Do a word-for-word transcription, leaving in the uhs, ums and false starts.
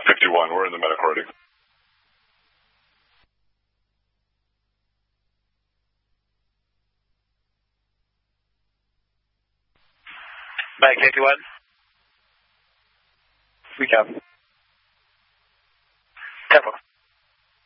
fifty-one, we're in the medical ready. Mike fifty-one. We copy.